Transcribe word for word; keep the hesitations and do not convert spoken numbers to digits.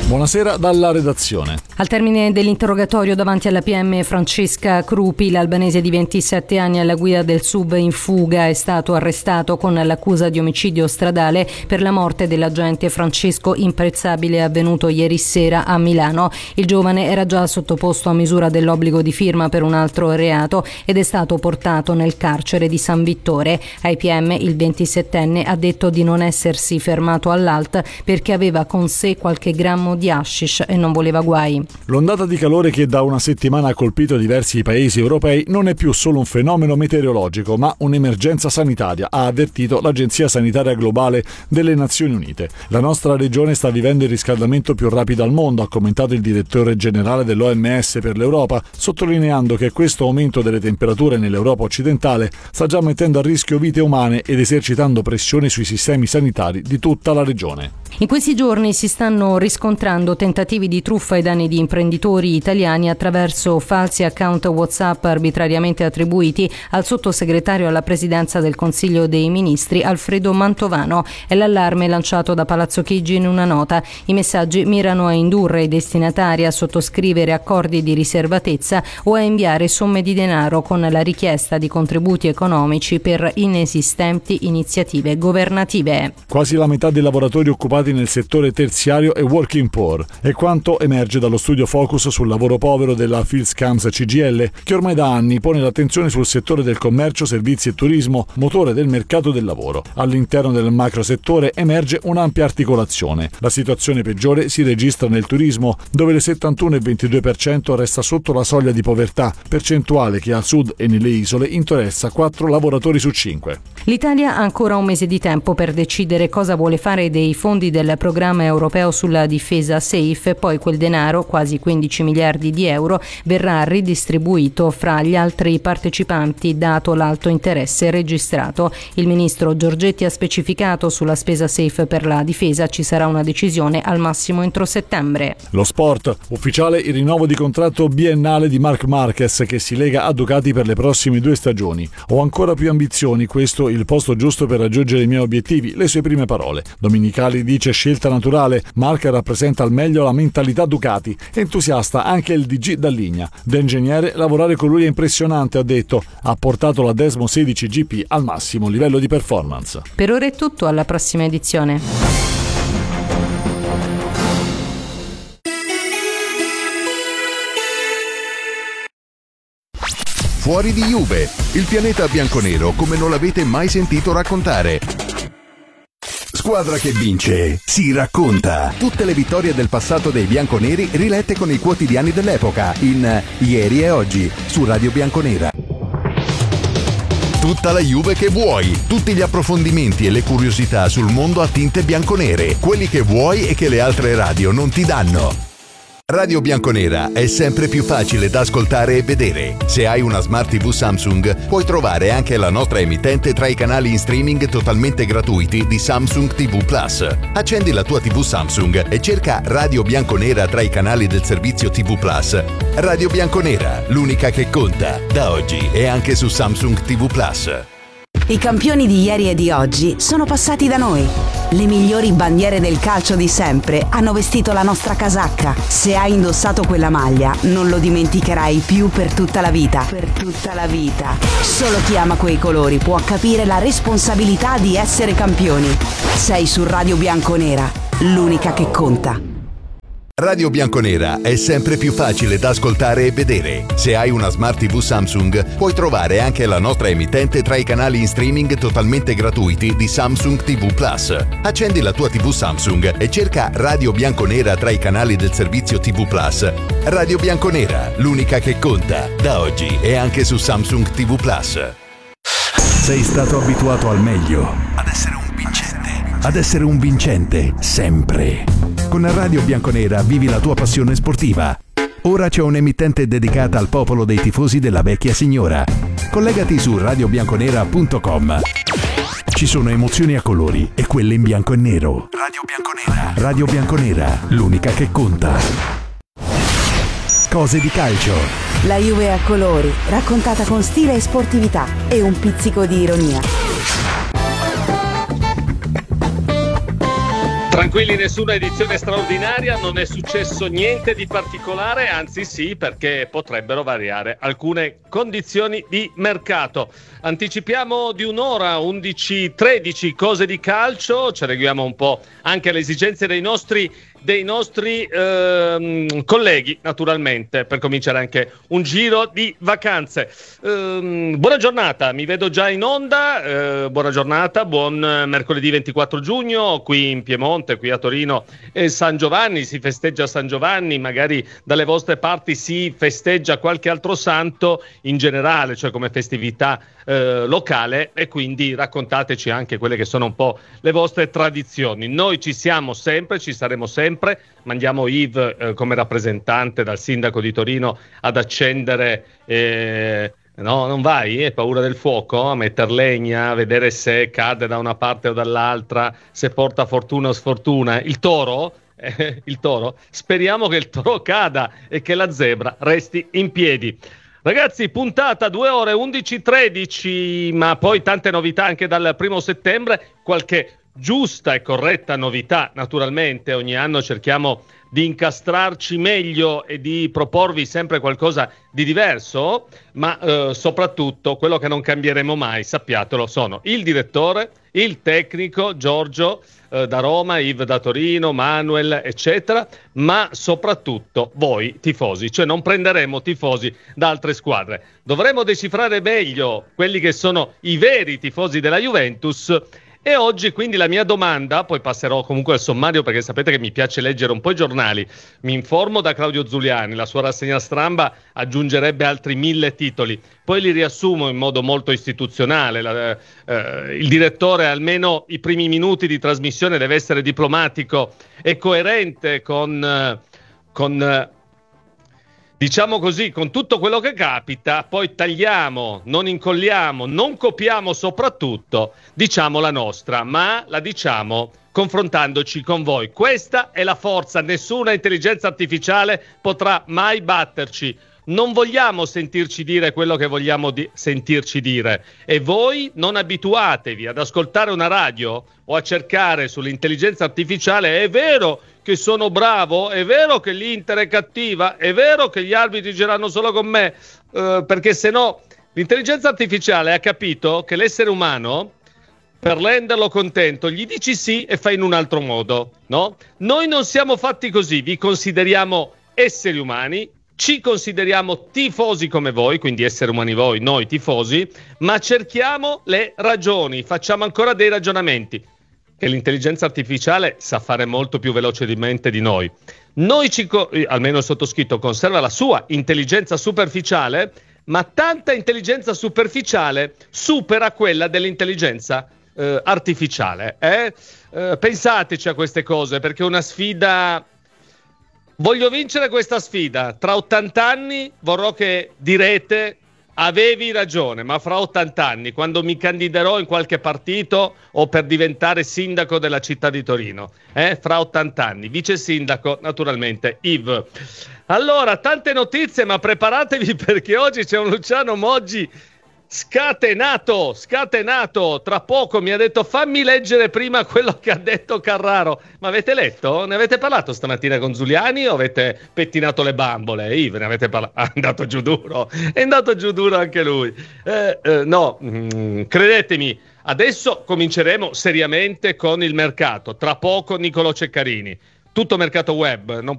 Buonasera dalla redazione. Al termine dell'interrogatorio davanti alla P M Francesca Crupi, l'albanese di ventisette anni alla guida del S U V in fuga è stato arrestato con l'accusa di omicidio stradale per la morte dell'agente Francesco Imprezzabile avvenuto ieri sera a Milano. Il giovane era già sottoposto a misura dell'obbligo di firma per un altro reato ed è stato portato nel carcere di San Vittore. Ai P M il ventisettenne ha detto di non essersi fermato all'A L T perché aveva con sé qualche grammo di hashish e non voleva guai. L'ondata di calore che da una settimana ha colpito diversi paesi europei non è più solo un fenomeno meteorologico, ma un'emergenza sanitaria, ha avvertito l'Agenzia Sanitaria Globale delle Nazioni Unite. La nostra regione sta vivendo il riscaldamento più rapido al mondo, ha commentato il direttore generale dell'O M S per l'Europa, sottolineando che questo aumento delle temperature nell'Europa occidentale sta già mettendo a rischio vite umane ed esercitando pressione sui sistemi sanitari di tutta la regione. In questi giorni si stanno riscontrando tentativi di truffa ai danni di imprenditori italiani attraverso falsi account WhatsApp arbitrariamente attribuiti al sottosegretario alla presidenza del Consiglio dei Ministri Alfredo Mantovano. È l'allarme lanciato da Palazzo Chigi in una nota. I messaggi mirano a indurre i destinatari a sottoscrivere accordi di riservatezza o a inviare somme di denaro con la richiesta di contributi economici per inesistenti iniziative governative. Quasi la metà dei lavoratori occupati nel settore terziario è working poor, è quanto emerge dallo studio Focus sul lavoro povero della Philscams C G I L, che ormai da anni pone l'attenzione sul settore del commercio, servizi e turismo, motore del mercato del lavoro. All'interno del macro settore emerge un'ampia articolazione. La situazione peggiore si registra nel turismo, dove il settantuno virgola ventidue per cento resta sotto la soglia di povertà, percentuale che al sud e nelle isole interessa quattro lavoratori su cinque. L'Italia ha ancora un mese di tempo per decidere cosa vuole fare dei fondi del programma europeo sulla difesa SAFE, poi quel denaro, quasi quindici miliardi di euro, verrà ridistribuito fra gli altri partecipanti dato l'alto interesse registrato. Il ministro Giorgetti ha specificato sulla spesa SAFE per la difesa ci sarà una decisione al massimo entro settembre. Lo sport, ufficiale il rinnovo di contratto biennale di Marc Marquez che si lega a Ducati per le prossime due stagioni. Ho ancora più ambizioni, questo il posto giusto per raggiungere i miei obiettivi, le sue prime parole. Domenicali dice scelta naturale, Marc rappresenta al meglio la mentalità Ducati, entusiasta anche il D G Dalligna. Da ingegnere lavorare con lui è impressionante, ha detto, ha portato la Desmo sedici G P al massimo livello di performance. Per ora è tutto, alla prossima edizione. Fuori di Juve, il pianeta bianconero come non l'avete mai sentito raccontare. Squadra che vince, si racconta. Tutte le vittorie del passato dei bianconeri rilette con i quotidiani dell'epoca in Ieri e Oggi su Radio Bianconera. Tutta la Juve che vuoi, tutti gli approfondimenti e le curiosità sul mondo a tinte bianconere, quelli che vuoi e che le altre radio non ti danno. Radio Bianconera è sempre più facile da ascoltare e vedere. Se hai una Smart tivù Samsung, puoi trovare anche la nostra emittente tra i canali in streaming totalmente gratuiti di Samsung tivù Plus. Accendi la tua tivù Samsung e cerca Radio Bianconera tra i canali del servizio tivù Plus. Radio Bianconera, l'unica che conta, da oggi e anche su Samsung tivù Plus. I campioni di ieri e di oggi sono passati da noi. Le migliori bandiere del calcio di sempre hanno vestito la nostra casacca. Se hai indossato quella maglia, non lo dimenticherai più per tutta la vita. Per tutta la vita. Solo chi ama quei colori può capire la responsabilità di essere campioni. Sei su Radio Bianconera, l'unica che conta. Radio Bianconera è sempre più facile da ascoltare e vedere. Se hai una Smart tivù Samsung, puoi trovare anche la nostra emittente tra i canali in streaming totalmente gratuiti di Samsung tivù Plus. Accendi la tua tivù Samsung e cerca Radio Bianconera tra i canali del servizio tivù Plus. Radio Bianconera, l'unica che conta, da oggi e anche su Samsung tivù Plus. Sei stato abituato al meglio, ad essere un vincente, ad essere un vincente sempre. Con Radio Bianconera vivi la tua passione sportiva. Ora c'è un'emittente dedicata al popolo dei tifosi della vecchia signora. Collegati su radio bianconera punto com. Ci sono emozioni a colori e quelle in bianco e nero. Radio Bianconera. Radio Bianconera, l'unica che conta. Cose di calcio. La Juve a colori, raccontata con stile e sportività e un pizzico di ironia. Tranquilli, nessuna edizione straordinaria, non è successo niente di particolare, anzi sì, perché potrebbero variare alcune condizioni di mercato. Anticipiamo di un'ora, undici e tredici, cose di calcio, ci adeguiamo un po' anche alle esigenze dei nostri dei nostri ehm, colleghi, naturalmente, per cominciare anche un giro di vacanze. Ehm, buona giornata, mi vedo già in onda, eh, buona giornata, buon mercoledì ventiquattro giugno, qui in Piemonte, qui a Torino, e San Giovanni, si festeggia San Giovanni, magari dalle vostre parti si festeggia qualche altro santo in generale, cioè come festività eh, locale, e quindi raccontateci anche quelle che sono un po' le vostre tradizioni. Noi ci siamo sempre, ci saremo sempre. Mandiamo Yves eh, come rappresentante dal sindaco di Torino ad accendere, eh, no, non vai? Hai paura del fuoco? A metter legna, a vedere se cade da una parte o dall'altra, se porta fortuna o sfortuna. Il toro? Eh, il toro? Speriamo che il toro cada e che la zebra resti in piedi. Ragazzi, puntata due ore undici tredici, ma poi tante novità anche dal primo settembre, qualche giusta e corretta novità, naturalmente ogni anno cerchiamo di incastrarci meglio e di proporvi sempre qualcosa di diverso, ma eh, soprattutto quello che non cambieremo mai, sappiatelo, sono il direttore, il tecnico Giorgio eh, da Roma, Yves da Torino, Manuel eccetera, ma soprattutto voi tifosi, cioè non prenderemo tifosi da altre squadre, dovremo decifrare meglio quelli che sono i veri tifosi della Juventus. E oggi quindi la mia domanda, poi passerò comunque al sommario perché sapete che mi piace leggere un po' i giornali, mi informo da Claudio Zuliani, la sua rassegna stramba aggiungerebbe altri mille titoli, poi li riassumo in modo molto istituzionale, la, eh, il direttore almeno i primi minuti di trasmissione deve essere diplomatico e coerente con... Eh, con eh, diciamo così, con tutto quello che capita, poi tagliamo, non incolliamo, non copiamo soprattutto, diciamo la nostra, ma la diciamo confrontandoci con voi. Questa è la forza, nessuna intelligenza artificiale potrà mai batterci. Non vogliamo sentirci dire quello che vogliamo di- sentirci dire e voi non abituatevi ad ascoltare una radio o a cercare sull'intelligenza artificiale. È vero che sono bravo, è vero che l'Inter è cattiva, è vero che gli arbitri gireranno solo con me, eh, perché se no l'intelligenza artificiale ha capito che l'essere umano, per renderlo contento, gli dici sì e fai in un altro modo, no? Noi non siamo fatti così, vi consideriamo esseri umani, ci consideriamo tifosi come voi, quindi esseri umani voi, noi tifosi, ma cerchiamo le ragioni, facciamo ancora dei ragionamenti che l'intelligenza artificiale sa fare molto più velocemente di noi. Noi ci, co- almeno il sottoscritto conserva la sua intelligenza superficiale, ma tanta intelligenza superficiale supera quella dell'intelligenza eh, artificiale. Eh? Eh, pensateci a queste cose, perché è una sfida. Voglio vincere questa sfida. Tra ottanta anni vorrò che direte avevi ragione, ma fra ottanta anni, quando mi candiderò in qualche partito o per diventare sindaco della città di Torino, eh? fra ottanta anni, vice sindaco naturalmente Yves. Allora, tante notizie, ma preparatevi perché oggi c'è un Luciano Moggi scatenato, scatenato. Tra poco mi ha detto fammi leggere prima quello che ha detto Carraro. Ma avete letto? Ne avete parlato stamattina con Zuliani o avete pettinato le bambole? Io ve ne avete parlato? È andato giù duro, è andato giù duro anche lui. Eh, eh, no, mm, credetemi, adesso cominceremo seriamente con il mercato. Tra poco Nicolò Ceccarini. Tutto mercato web, non